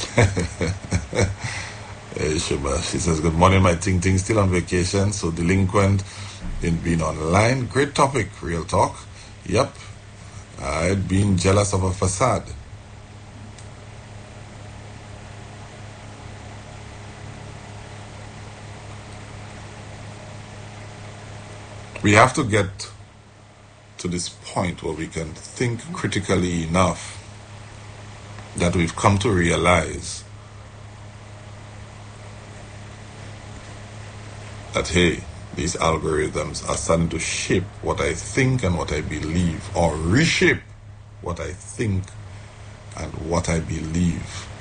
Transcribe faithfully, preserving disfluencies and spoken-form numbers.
Hey, Shuba. She says, good morning, my ting ting. Still on vacation, so delinquent in being online. Great topic, real talk. Yep. I'd been jealous of a facade. We have to get to this point where we can think critically enough that we've come to realize that, hey, these algorithms are starting to shape what I think and what I believe, or reshape what I think and what I believe.